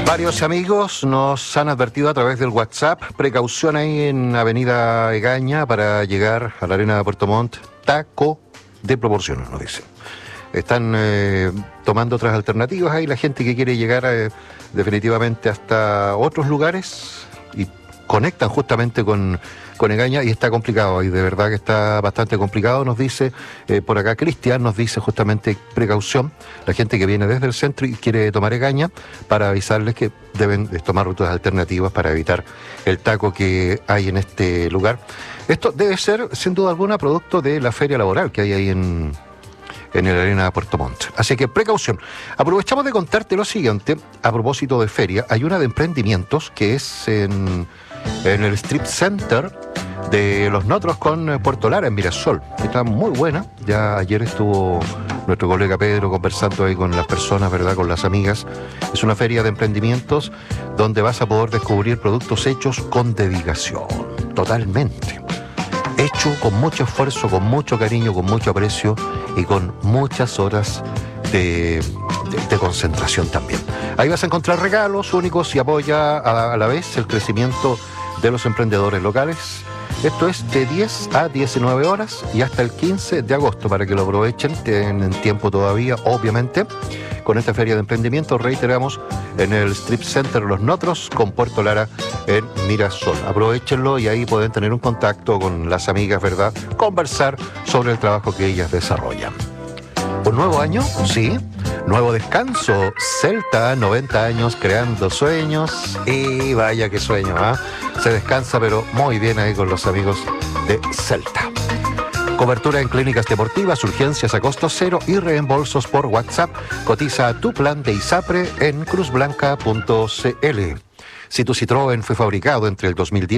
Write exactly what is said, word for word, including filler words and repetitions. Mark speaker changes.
Speaker 1: Varios amigos nos han advertido a través del WhatsApp, precaución ahí en Avenida Egaña para llegar a la arena de Puerto Montt, taco de proporciones, nos dicen. Están eh, tomando otras alternativas ahí, la gente que quiere llegar eh, definitivamente hasta otros lugares y conectan justamente con, con Egaña y está complicado, y de verdad que está bastante complicado, nos dice eh, por acá Cristian, nos dice justamente precaución, la gente que viene desde el centro y quiere tomar Egaña, para avisarles que deben tomar rutas alternativas para evitar el taco que hay en este lugar. Esto debe ser, sin duda alguna, producto de la feria laboral que hay ahí en... en el arena de Puerto Montt. Así que precaución. Aprovechamos de contarte lo siguiente, a propósito de feria, hay una de emprendimientos que es en, en el Strip Center de Los Notros con Puerto Lara, en Mirasol. Está muy buena, ya ayer estuvo nuestro colega Pedro conversando ahí con las personas, ¿verdad?, con las amigas. Es una feria de emprendimientos donde vas a poder descubrir productos hechos con dedicación, totalmente. Hecho con mucho esfuerzo, con mucho cariño, con mucho aprecio y con muchas horas de, de, de concentración también. Ahí vas a encontrar regalos únicos y apoya a, a la vez el crecimiento de los emprendedores locales. Esto es de diez a diecinueve horas y hasta el quince de agosto para que lo aprovechen, tienen tiempo todavía, obviamente, con esta feria de emprendimiento, reiteramos, en el Strip Center Los Notros con Puerto Lara en Mirasol. Aprovechenlo y ahí pueden tener un contacto con las amigas, ¿verdad?, conversar sobre el trabajo que ellas desarrollan. ¿Un nuevo año? Sí. Nuevo descanso. Celta, noventa años creando sueños. Y vaya que sueño, ¿ah? ¿eh? Se descansa, pero muy bien ahí con los amigos de Celta. Cobertura en clínicas deportivas, urgencias a costo cero y reembolsos por WhatsApp. Cotiza tu plan de ISAPRE en cruz blanca punto c l. Si tu Citroën fue fabricado entre el dos mil diez